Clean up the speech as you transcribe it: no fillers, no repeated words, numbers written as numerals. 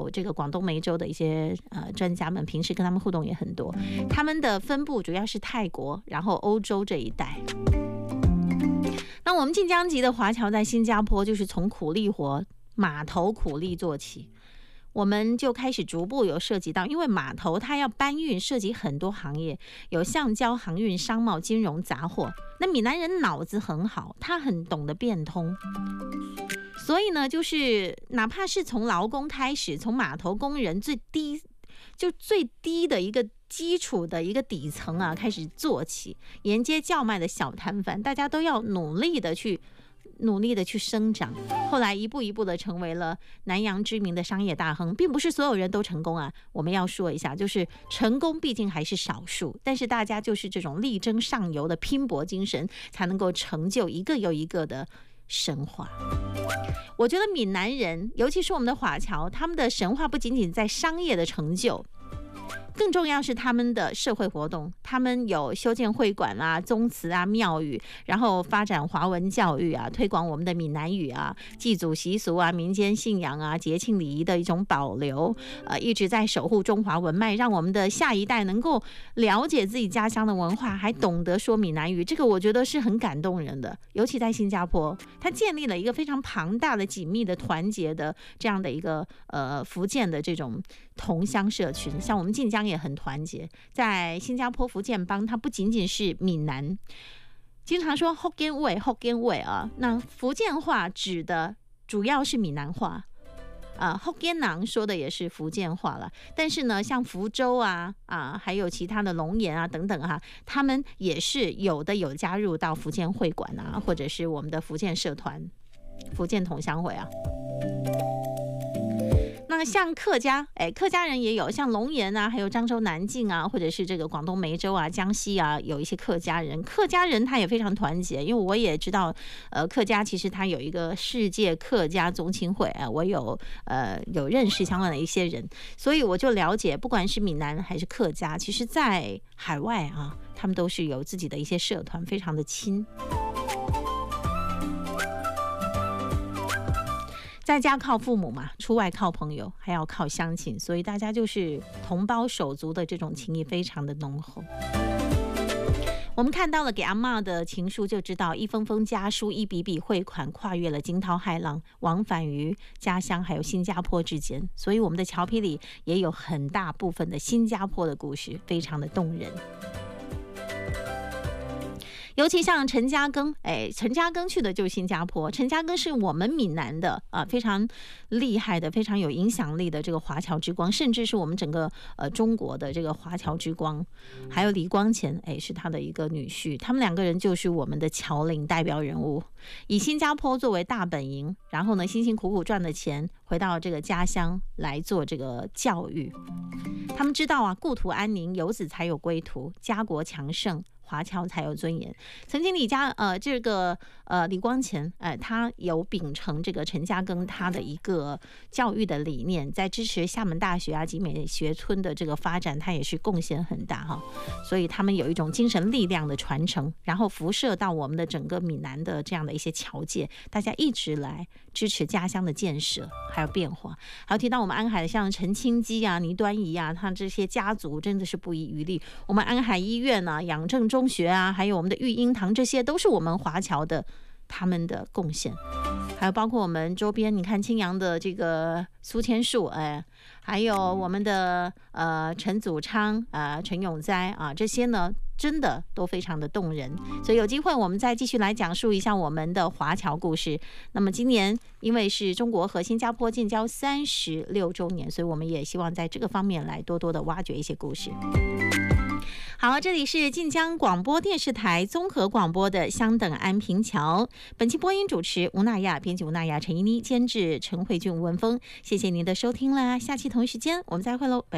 有这个广东梅州的一些专家们，平时跟他们互动也很多。他们的分布主要是泰国，然后欧洲这一带。那我们晋江籍的华侨在新加坡就是从苦力活、码头苦力做起。我们就开始逐步有涉及到，因为码头它要搬运，涉及很多行业，有橡胶、航运、商贸、金融、杂货。那闽南人脑子很好，他很懂得变通，所以呢，就是哪怕是从劳工开始，从码头工人最低的一个基础的一个底层啊开始做起，沿街叫卖的小摊贩，大家都要努力的去生长，后来一步一步的成为了南洋知名的商业大亨。并不是所有人都成功啊，我们要说一下，就是成功毕竟还是少数，但是大家就是这种力争上游的拼搏精神，才能够成就一个又一个的神话。我觉得闽南人，尤其是我们的华侨，他们的神话不仅仅在商业的成就，更重要是他们的社会活动，他们有修建会馆啊、宗祠啊、庙宇，然后发展华文教育啊，推广我们的闽南语啊、祭祖习俗啊、民间信仰啊、节庆礼仪的一种保留，一直在守护中华文脉，让我们的下一代能够了解自己家乡的文化，还懂得说闽南语。这个我觉得是很感动人的，尤其在新加坡，它建立了一个非常庞大的、紧密的、团结的这样的一个福建的这种同乡社群。像我们晋江也很团结，在新加坡福建帮，它不仅仅是闽南，经常说福建话啊，那福建话指的主要是闽南话福建人说的也是福建话了。但是呢，像福州啊还有其他的龙岩啊等等啊，他们也是有加入到福建会馆啊，或者是我们的福建社团、福建同乡会啊。那像客家人也有，像龙岩啊，还有漳州、南靖啊，或者是这个广东梅州啊、江西啊，有一些客家人他也非常团结。因为我也知道，客家其实他有一个世界客家宗亲会啊，我有认识相关的一些人，所以我就了解，不管是闽南还是客家，其实在海外啊，他们都是有自己的一些社团，非常的亲。在家靠父母嘛，出外靠朋友，还要靠乡亲，所以大家就是同胞手足的这种情谊非常的浓厚。我们看到了给阿嬷的情书，就知道一封封家书、一笔笔汇款，跨越了惊涛骇浪，往返于家乡还有新加坡之间。所以我们的侨批里也有很大部分的新加坡的故事，非常的动人。尤其像陈嘉庚，陈嘉庚去的就是新加坡。陈嘉庚是我们闽南的非常厉害的、非常有影响力的这个华侨之光，甚至是我们整个中国的这个华侨之光。还有李光前，是他的一个女婿，他们两个人就是我们的侨领代表人物，以新加坡作为大本营，然后呢辛辛苦苦赚的钱回到这个家乡来做这个教育。他们知道啊，故土安宁，游子才有归途，家国强盛，华侨才有尊严。曾经李光前他有秉承这个陈嘉庚他的一个教育的理念，在支持厦门大学啊及美学村的这个发展，他也是贡献很大哈。所以他们有一种精神力量的传承，然后辐射到我们的整个闽南的这样的一些侨界，大家一直来支持家乡的建设还有变化。还有提到我们安海的像陈清基啊、倪端仪啊，他这些家族真的是不遗余力。我们安海医院啊、养正中学啊，还有我们的育婴堂，这些都是我们华侨的他们的贡献。还有包括我们周边，你看青阳的这个苏千树，还有我们的陈祖昌陈永哉啊，这些呢真的都非常的动人。所以有机会我们再继续来讲述一下我们的华侨故事。那么今年因为是中国和新加坡建交36周年，所以我们也希望在这个方面来多多的挖掘一些故事。好，这里是晋江广播电视台综合广播的相等安平桥，本期播音主持吴娜亚，编辑吴娜亚、陈依妮，监制陈慧俊、吴文峰。谢谢您的收听啦，下期同一时间我们再会喽，拜拜。